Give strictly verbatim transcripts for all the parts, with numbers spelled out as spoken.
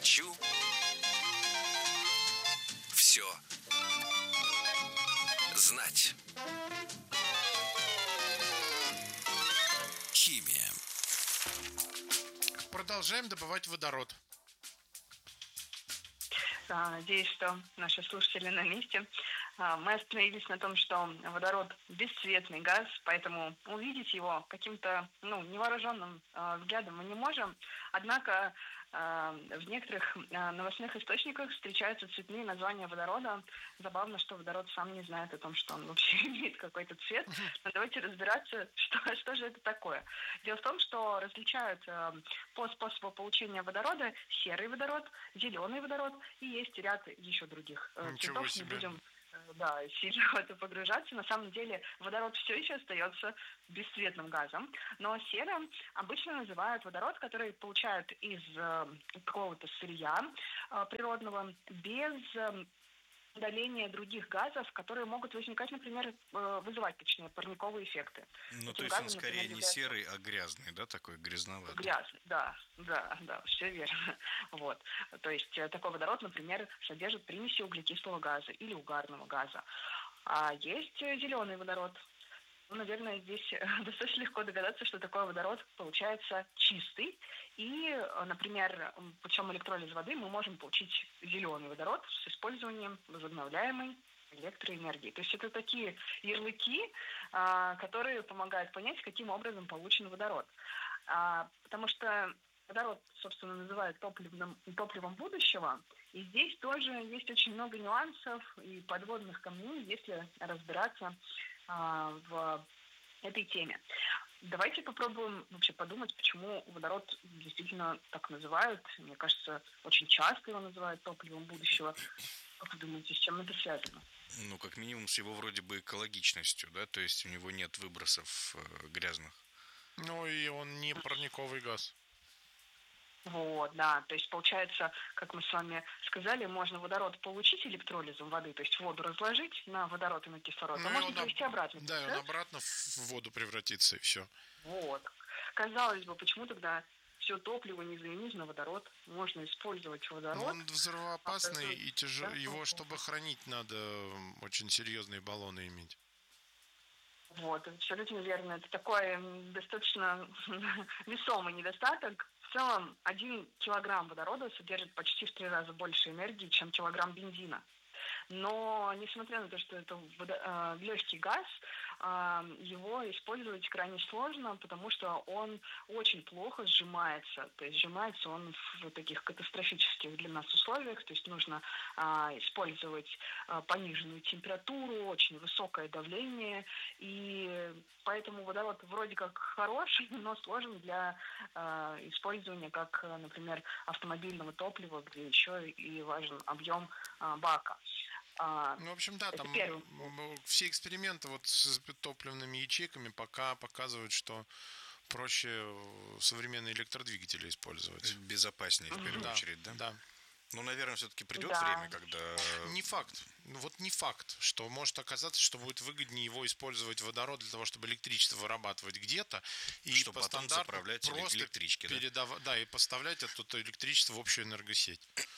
Хочу все знать. Химия. Продолжаем добывать водород. Надеюсь, что наши слушатели на месте. Мы остановились на том, что водород бесцветный газ, поэтому увидеть его каким-то ну, невооруженным э, взглядом мы не можем. Однако э, в некоторых э, новостных источниках встречаются цветные названия водорода. Забавно, что водород сам не знает о том, что он вообще имеет какой-то цвет. Но давайте разбираться, что, что же это такое. Дело в том, что различают э, по способу получения водорода серый водород, зеленый водород и есть ряд еще других э, цветов. Не будем да, сильно в это погружаться. На самом деле водород все еще остается бесцветным газом, но серым обычно называют водород, который получают из э, какого-то сырья э, природного без э, удаления других газов, которые могут возникать, например, э, вызывать, точнее, парниковые эффекты. Ну, Этим то есть газом, он скорее например, не является... серый, а грязный, да, такой грязноватый? Грязный, да, да, да, все верно. Вот. То есть э, такой водород, например, содержит примеси углекислого газа или угарного газа. А есть э, зеленый водород. Ну, наверное, здесь э, достаточно легко догадаться, что такой водород получается чистый. И, э, например, путем электролиза воды мы можем получить зеленый водород с использованием возобновляемой электроэнергии. То есть это такие ярлыки, а, которые помогают понять, каким образом получен водород. А, потому что водород, собственно, называют топливным, топливом будущего. И здесь тоже есть очень много нюансов и подводных камней, если разбираться а, в этой теме. Давайте попробуем вообще подумать, почему водород действительно так называют. Мне кажется, очень часто его называют топливом будущего. Как вы думаете, с чем это связано? Ну, как минимум, с его вроде бы экологичностью, да, то есть у него нет выбросов э, грязных. Ну и он не парниковый газ. Вот, да, то есть получается, как мы с вами сказали, можно водород получить электролизом воды, то есть воду разложить на водород и на кислород, Ну, а можно он провести об... обратно. Да, и он обратно в воду превратится, и все. Вот. Казалось бы, почему тогда все топливо не заменить на водород? Можно использовать водород. Но он взрывоопасный, а, и тяжело. да? Его, чтобы хранить, надо очень серьезные баллоны иметь. Вот, абсолютно верно. Это такой достаточно весомый недостаток. В целом, один килограмм водорода содержит почти в три раза больше энергии, чем килограмм бензина. Но, несмотря на то, что это э, легкий газ, э, его использовать крайне сложно, потому что он очень плохо сжимается. То есть сжимается он в таких катастрофических для нас условиях. То есть нужно э, использовать э, пониженную температуру, очень высокое давление. И поэтому водород вроде как хороший, но сложен для э, использования, как, например, автомобильного топлива, где еще и важен объем э, бака. А, ну, в общем, да, там первый. все эксперименты вот с топливными ячейками пока показывают, что проще современные электродвигатели использовать. Безопаснее, в первую да, очередь, да? Да. Ну, наверное, все-таки придет да. время, когда... Не факт. Вот не факт, что может оказаться, что будет выгоднее его использовать водород для того, чтобы электричество вырабатывать где-то, и чтобы по потом стандарту заправлять просто электрички, передав... да? да, и поставлять это электричество в общую энергосеть.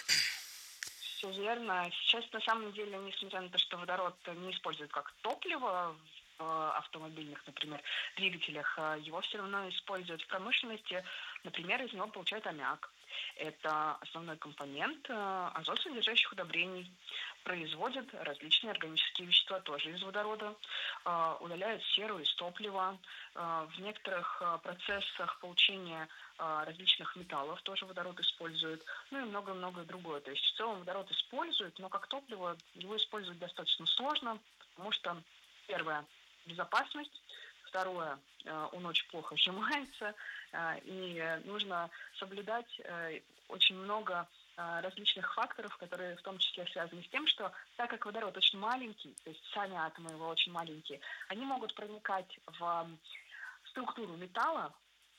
Все верно. Сейчас, на самом деле, несмотря на то, что водород не используют как топливо в автомобильных, например, двигателях, его все равно используют в промышленности. Например, из него получают аммиак. Это основной компонент азотсодержащих удобрений. Производят различные органические вещества тоже из водорода. Удаляют серу из топлива. В некоторых процессах получения различных металлов тоже водород используют. Ну и много-много другое. То есть в целом водород используют, но как топливо его использовать достаточно сложно, потому что, первое, безопасность. Второе, он очень плохо сжимается, и нужно соблюдать очень много различных факторов, которые в том числе связаны с тем, что так как водород очень маленький, то есть сами атомы его очень маленькие, они могут проникать в структуру металла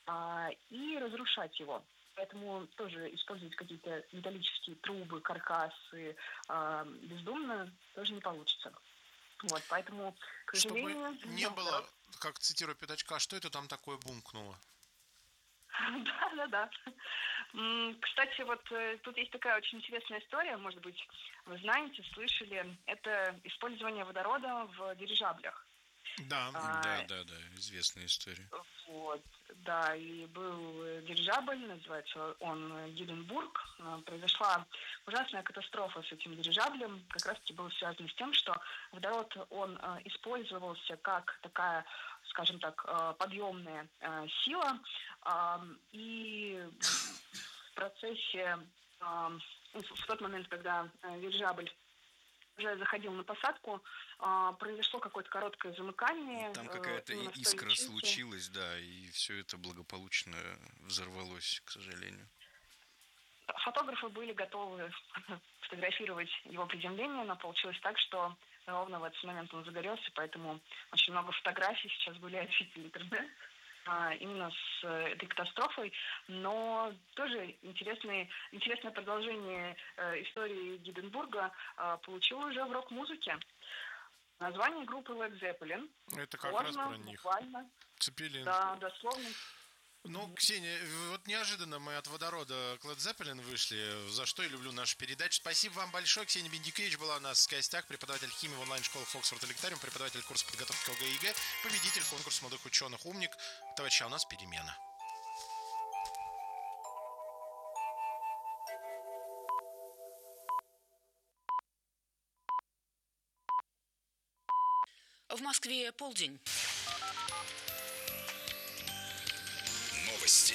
и разрушать его. Поэтому тоже использовать какие-то металлические трубы, каркасы бездумно тоже не получится. Вот, поэтому, к сожалению... Чтобы не было, как цитирую Пятачка, что это там такое бумкнуло? Да-да-да. Кстати, вот тут есть такая очень интересная история, может быть, вы знаете, слышали, это использование водорода в дирижаблях. Да. Да, да, да, известная история. Вот, да, и был дирижабль, называется он Гиденбург. Произошла ужасная катастрофа с этим дирижаблем. Как раз-таки было связано с тем, что водород, он использовался как такая, скажем так, подъемная сила. И в процессе, в тот момент, когда дирижабль уже заходил на посадку, произошло какое-то короткое замыкание. Там какая-то искра случилась, да, и все это благополучно взорвалось, к сожалению. Фотографы были готовы фотографировать его приземление, но получилось так, что ровно в этот момент он загорелся, поэтому очень много фотографий сейчас гуляет в сети интернет именно с этой катастрофой, но тоже интересное, интересное продолжение истории Гиденбурга получило уже в рок-музыке. Название группы Led Zeppelin. Это как раз про них. Буквально. Цепелин. Да, дословно. Ну, Ксения, вот неожиданно мы от водорода к Led Zeppelin вышли, за что я люблю нашу передачу. Спасибо вам большое. Ксения Бендикевич была у нас в гостях, преподаватель химии в онлайн-школах Оксфорд Электариум, преподаватель курса подготовки к ОГЭ и ЕГЭ, победитель конкурса молодых ученых «Умник». Товарищи, а у нас перемена. В Москве полдень. Новости.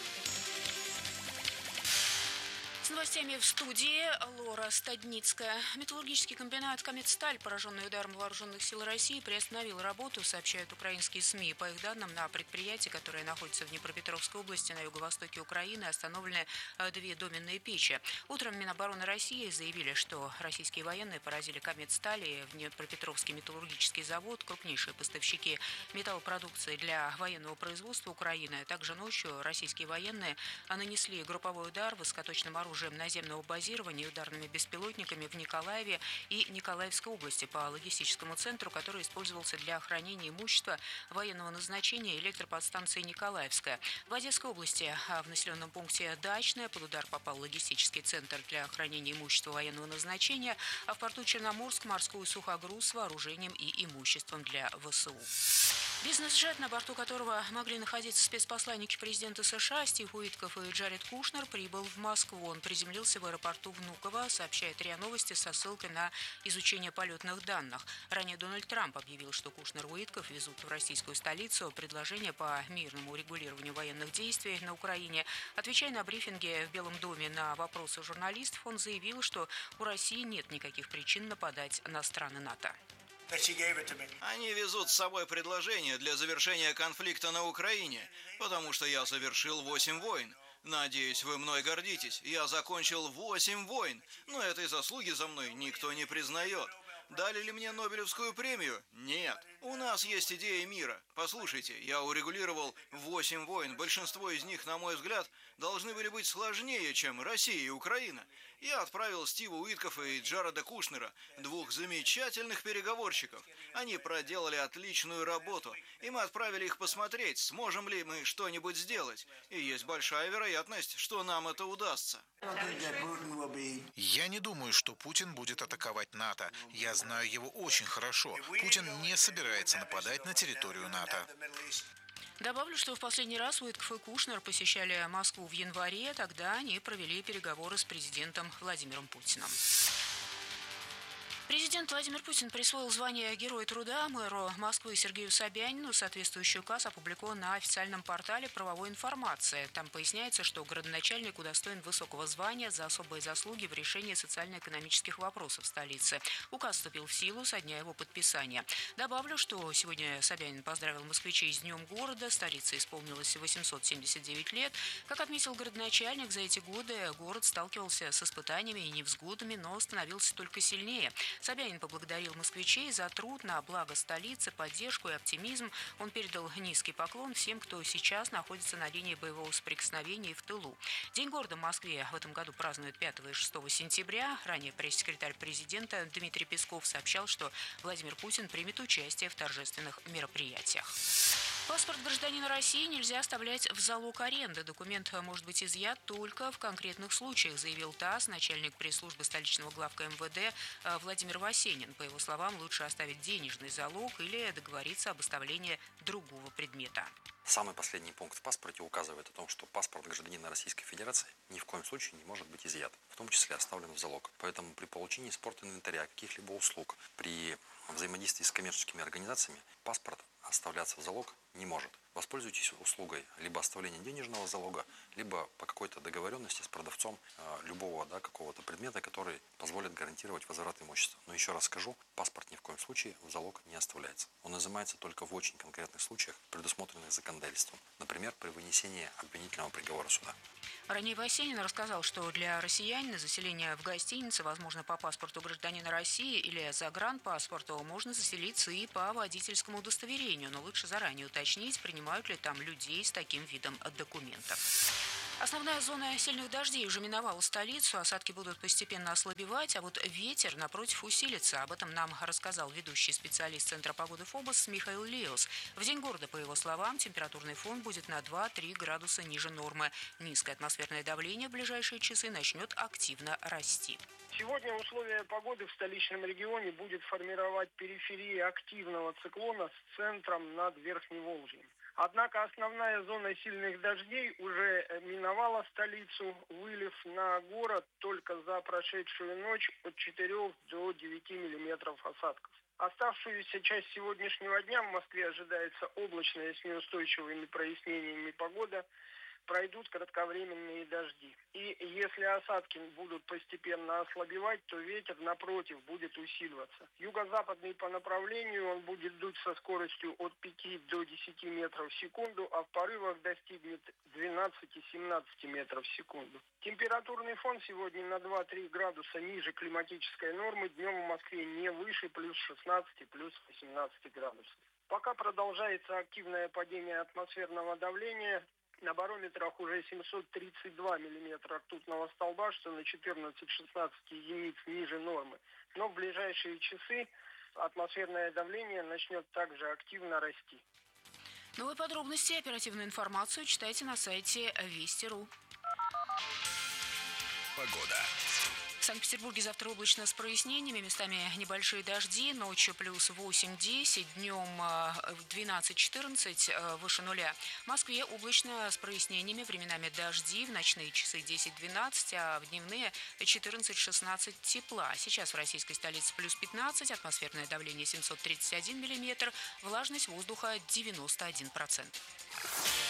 С новостями в студии Лора Стадницкая. Металлургический комбинат «Камедсталь», пораженный ударом вооруженных сил России, приостановил работу, сообщают украинские СМИ. По их данным, на предприятии, которое находится в Днепропетровской области на юго-востоке Украины, остановлены две доменные печи. Утром Минобороны России заявили, что российские военные поразили «Камедсталь» и Днепропетровский металлургический завод, крупнейшие поставщики металлопродукции для военного производства Украины. Также ночью российские военные нанесли групповой удар высокоточным оружием наземного базирования и ударными беспилотниками в Николаеве и Николаевской области по логистическому центру, который использовался для хранения имущества военного назначения электроподстанции Николаевская. В Одесской области в населенном пункте Дачное под удар попал логистический центр для хранения имущества военного назначения, а в порту Черноморск морской сухогруз с вооружением и имуществом для ВСУ. Бизнес-джет, на борту которого могли находиться спецпосланники президента США Стив Уитков и Джаред Кушнер, прибыл в Москву. Он приземлился в аэропорту Внуково, сообщает РИА Новости со ссылкой на изучение полетных данных. Ранее Дональд Трамп объявил, что Кушнер и Уитков везут в российскую столицу предложение по мирному урегулированию военных действий на Украине. Отвечая на брифинге в Белом доме на вопросы журналистов, он заявил, что у России нет никаких причин нападать на страны НАТО. Они везут с собой предложение для завершения конфликта на Украине, потому что я совершил восемь войн. Надеюсь, вы мной гордитесь. Я закончил восемь войн, но этой заслуги за мной никто не признает. Дали ли мне Нобелевскую премию? Нет. У нас есть идея мира. Послушайте, я урегулировал восемь войн. Большинство из них, на мой взгляд, должны были быть сложнее, чем Россия и Украина. Я отправил Стива Уиткофа и Джареда Кушнера, двух замечательных переговорщиков. Они проделали отличную работу, и мы отправили их посмотреть, сможем ли мы что-нибудь сделать. И есть большая вероятность, что нам это удастся. Я не думаю, что Путин будет атаковать НАТО. Я знаю его очень хорошо. Путин не собирается нападать на территорию НАТО. Добавлю, что в последний раз Уитков и Кушнер посещали Москву в январе. Тогда они провели переговоры с президентом Владимиром Путиным. Президент Владимир Путин присвоил звание Героя труда мэру Москвы Сергею Собянину. Соответствующий указ опубликован на официальном портале правовой информации. Там поясняется, что градоначальник удостоен высокого звания за особые заслуги в решении социально-экономических вопросов столицы. Указ вступил в силу со дня его подписания. Добавлю, что сегодня Собянин поздравил москвичей с Днем города. Столице исполнилось восемьсот семьдесят девять лет. Как отметил градоначальник, за эти годы город сталкивался с испытаниями и невзгодами, но становился только сильнее. Собянин поблагодарил москвичей за труд на благо столицы, поддержку и оптимизм. Он передал низкий поклон всем, кто сейчас находится на линии боевого соприкосновения и в тылу. День города в Москве в этом году празднуют пятого и шестого сентября. Ранее пресс-секретарь президента Дмитрий Песков сообщал, что Владимир Путин примет участие в торжественных мероприятиях. Паспорт гражданина России нельзя оставлять в залог аренды. Документ может быть изъят только в конкретных случаях, заявил ТАСС начальник пресс-службы столичного главка МВД Владимир Васенин. По его словам, лучше оставить денежный залог или договориться об оставлении другого предмета. Самый последний пункт в паспорте указывает о том, что паспорт гражданина Российской Федерации ни в коем случае не может быть изъят, в том числе оставлен в залог. Поэтому при получении спортинвентаря, каких-либо услуг, при взаимодействии с коммерческими организациями паспорт оставляться в залог не может. Воспользуйтесь услугой либо оставления денежного залога, либо по какой-то договоренности с продавцом э, любого да, какого-то предмета, который позволит гарантировать возврат имущества. Но еще раз скажу, паспорт ни в коем случае в залог не оставляется. Он изымается только в очень конкретных случаях, предусмотренных законодательством. Например, при вынесении обвинительного приговора суда. Ранее Васенин рассказал, что для россиян заселение в гостинице возможно по паспорту гражданина России или загранпаспорту, можно заселиться и по водительскому удостоверению, но лучше заранее уточнить, принимают ли там людей с таким видом документов. Основная зона сильных дождей уже миновала столицу, осадки будут постепенно ослабевать, а вот ветер, напротив, усилится. Об этом нам рассказал ведущий специалист Центра погоды ФОБОС Михаил Леус. В день города, по его словам, температурный фон будет на два-три градуса ниже нормы. Низкое атмосферное давление в ближайшие часы начнет активно расти. Сегодня условия погоды в столичном регионе будет формировать периферия активного циклона с центром над Верхневолжьем. Однако основная зона сильных дождей уже миновала столицу, вылив на город только за прошедшую ночь от четырёх до девяти миллиметров осадков. Оставшуюся часть сегодняшнего дня в Москве ожидается облачная с неустойчивыми прояснениями погода. Пройдут кратковременные дожди. И если осадки будут постепенно ослабевать, то ветер, напротив, будет усиливаться. Юго-западный по направлению он будет дуть со скоростью от пяти до десяти метров в секунду, а в порывах достигнет двенадцати-семнадцати метров в секунду. Температурный фон сегодня на два-три градуса ниже климатической нормы, днем в Москве не выше плюс шестнадцати, плюс восемнадцати градусов. Пока продолжается активное падение атмосферного давления. На барометрах уже семьсот тридцать два миллиметра ртутного столба, что на четырнадцать-шестнадцать единиц ниже нормы. Но в ближайшие часы атмосферное давление начнет также активно расти. Новые подробности и оперативную информацию читайте на сайте Вести точка ру. Погода. В Санкт-Петербурге завтра облачно с прояснениями, местами небольшие дожди, ночью плюс восемь-десять, днем двенадцать-четырнадцать, выше нуля. В Москве облачно с прояснениями, временами дожди, в ночные часы десять-двенадцать, а в дневные четырнадцать-шестнадцать тепла. Сейчас в российской столице плюс пятнадцать, атмосферное давление семьсот тридцать один миллиметр, влажность воздуха девяносто один процент.